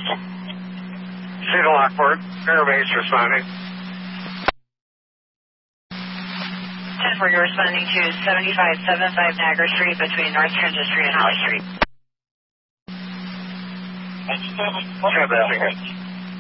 Cedar Lockport, Airbase responding. 10-4, you're responding to 7575 Niagara Street between North Transit Street and Holly Street. Transmitting.